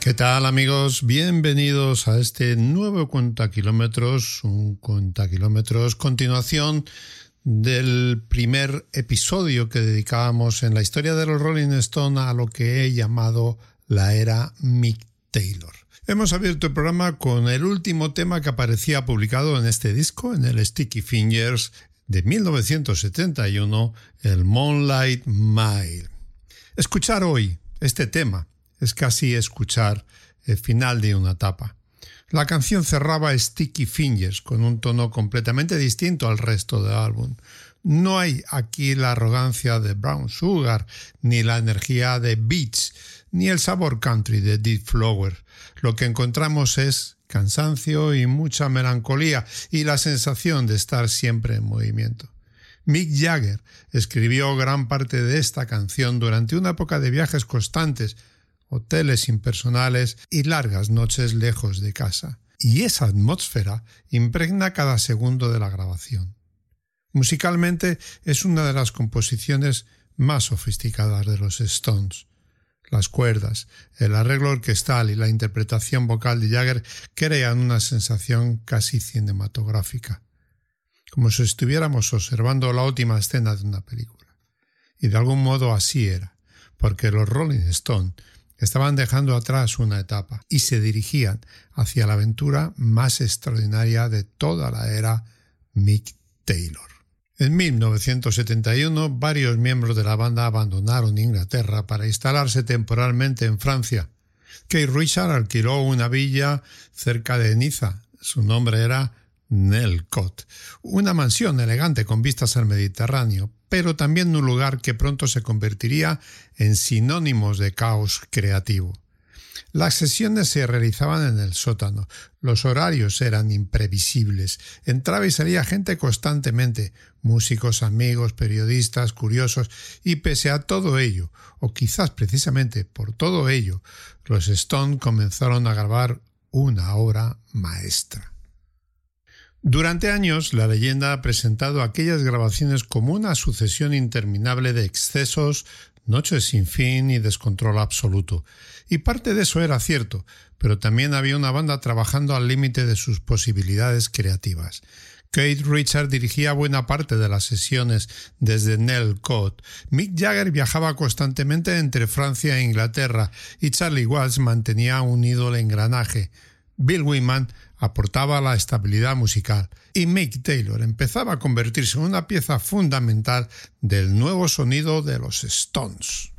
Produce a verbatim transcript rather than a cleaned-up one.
¿Qué tal, amigos? Bienvenidos a este nuevo Cuentakilómetros, un Cuentakilómetros continuación del primer episodio que dedicábamos en la historia de los Rolling Stones a lo que he llamado la era Mick Taylor. Hemos abierto el programa con el último tema que aparecía publicado en este disco, en el Sticky Fingers de mil novecientos setenta y uno, el Moonlight Mile. Escuchar hoy este tema es casi escuchar el final de una etapa. La canción cerraba Sticky Fingers con un tono completamente distinto al resto del álbum. No hay aquí la arrogancia de Brown Sugar, ni la energía de Beats, ni el sabor country de Deep Flower. Lo que encontramos es cansancio y mucha melancolía y la sensación de estar siempre en movimiento. Mick Jagger escribió gran parte de esta canción durante una época de viajes constantes, hoteles impersonales y largas noches lejos de casa. Y esa atmósfera impregna cada segundo de la grabación. Musicalmente es una de las composiciones más sofisticadas de los Stones. Las cuerdas, el arreglo orquestal y la interpretación vocal de Jagger crean una sensación casi cinematográfica, como si estuviéramos observando la última escena de una película. Y de algún modo así era, porque los Rolling Stones estaban dejando atrás una etapa y se dirigían hacia la aventura más extraordinaria de toda la era Mick Taylor. En mil novecientos setenta y uno, varios miembros de la banda abandonaron Inglaterra para instalarse temporalmente en Francia. Keith Richards alquiló una villa cerca de Niza. Su nombre era Nelcott, una mansión elegante con vistas al Mediterráneo, pero también un lugar que pronto se convertiría en sinónimos de caos creativo. Las sesiones se realizaban en el sótano, los horarios eran imprevisibles, entraba y salía gente constantemente, músicos, amigos, periodistas, curiosos, y pese a todo ello, o quizás precisamente por todo ello, los Stones comenzaron a grabar una obra maestra. Durante años, la leyenda ha presentado aquellas grabaciones como una sucesión interminable de excesos, noches sin fin y descontrol absoluto. Y parte de eso era cierto, pero también había una banda trabajando al límite de sus posibilidades creativas. Keith Richards dirigía buena parte de las sesiones desde Nelcott. Mick Jagger viajaba constantemente entre Francia e Inglaterra y Charlie Watts mantenía unido el engranaje. Bill Wyman aportaba la estabilidad musical y Mick Taylor empezaba a convertirse en una pieza fundamental del nuevo sonido de los Stones.